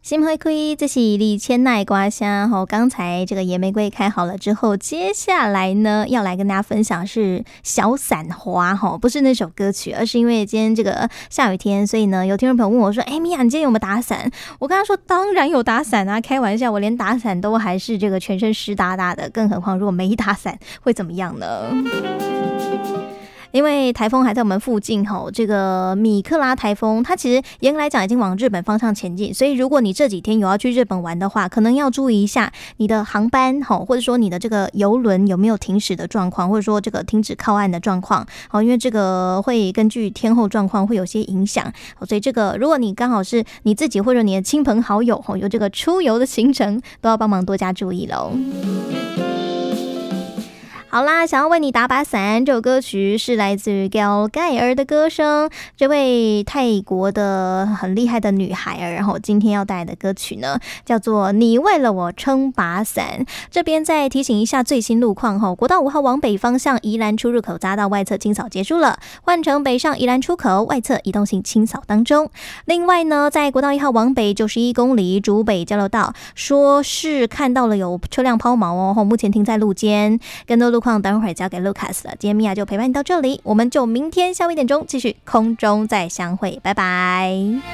心会亏，这是李千奈瓜香吼。刚才这个野玫瑰开好了之后，接下来呢要来跟大家分享是小伞花吼，不是那首歌曲，而是因为今天这个下雨天，所以呢有听众朋友问我说：“米娅，你今天有没有打伞？”我跟他说：“当然有打伞啊，开玩笑，我连打伞都还是这个全身湿哒哒的，更何况如果没打伞会怎么样呢？”因为台风还在我们附近吼，这个米克拉台风，它其实严格来讲已经往日本方向前进，所以如果你这几天有要去日本玩的话，可能要注意一下你的航班吼，或者说你的这个邮轮有没有停驶的状况，或者说这个停止靠岸的状况，好，因为这个会根据天候状况会有些影响，所以这个如果你刚好是你自己或者你的亲朋好友吼有这个出游的行程，都要帮忙多加注意喽。好啦，想要为你打把伞，这首歌曲是来自于 Gal 盖尔的歌声，这位泰国的很厉害的女孩儿，然后今天要带来的歌曲呢叫做你为了我撑把伞。这边再提醒一下最新路况吼，国道5号往北方向宜兰出入口匝道外侧清扫结束了，换成北上宜兰出口外侧移动性清扫当中。另外呢，在国道1号往北91公里竹北交流道，说是看到了有车辆抛锚哦，目前停在路肩，更多路况等会儿交给 Lucas 了。今天米娅就陪伴你到这里，我们就明天下午1点钟继续空中再相会，拜拜。